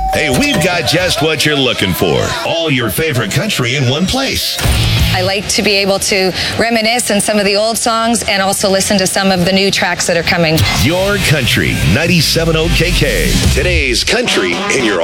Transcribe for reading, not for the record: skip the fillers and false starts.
Hey, we've got just what you're looking for. All your favorite country in one place. I like to be able to reminisce on some of the old songs and also listen to some of the new tracks that are coming. Your country, 97.0 KK. Today's country in your